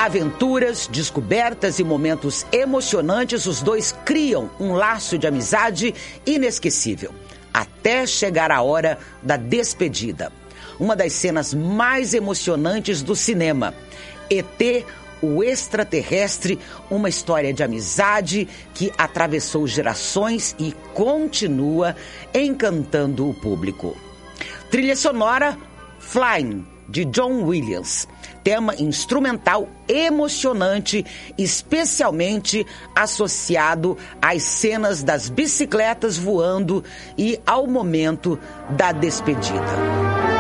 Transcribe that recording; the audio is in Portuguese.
Aventuras, descobertas e momentos emocionantes, os dois criam um laço de amizade inesquecível, até chegar a hora da despedida. Uma das cenas mais emocionantes do cinema. ET, o extraterrestre, uma história de amizade que atravessou gerações e continua encantando o público. Trilha sonora Flying, de John Williams. Tema instrumental emocionante, especialmente associado às cenas das bicicletas voando e ao momento da despedida.